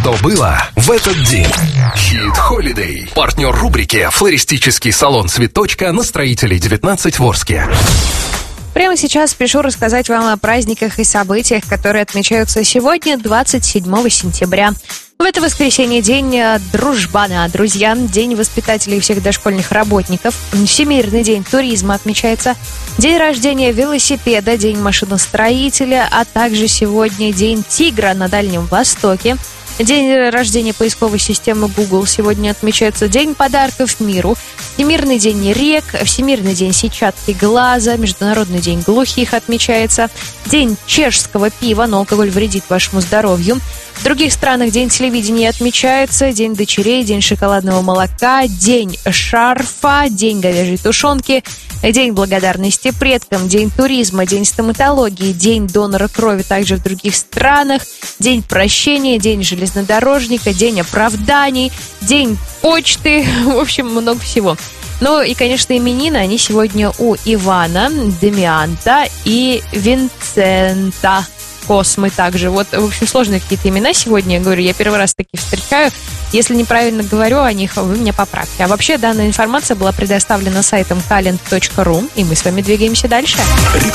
что было в этот день. Hit Holiday. Партнер рубрики «Флористический салон Цветочка» на Строителей 19 в Орске. Прямо сейчас спешу рассказать вам о праздниках и событиях, которые отмечаются сегодня, 27 сентября. В это воскресенье день дружбана, друзья, день воспитателей всех дошкольных работников, Всемирный день туризма отмечается, день рождения велосипеда, день машиностроителя, а также сегодня день тигра на Дальнем Востоке. День рождения поисковой системы Google сегодня отмечается, день подарков миру, Всемирный день рек, Всемирный день сетчатки глаза, Международный день глухих отмечается, день чешского пива, но алкоголь вредит вашему здоровью. В других странах день телевидения отмечается, день дочерей, день шоколадного молока, день шарфа, день говяжьей тушенки, день благодарности предкам, день туризма, день стоматологии, день донора крови также в других странах, день прощения, день железнодорожника, день оправданий, день почты, в общем, много всего. Ну и, конечно, именины, они сегодня у Ивана, Демианта и Винцента. Космы также. Вот, в общем, сложные какие-то имена сегодня. Я говорю, я первый раз такие встречаю. Если неправильно говорю о них, вы меня поправьте. А вообще, данная информация была предоставлена сайтом talent.ru, и мы с вами двигаемся дальше.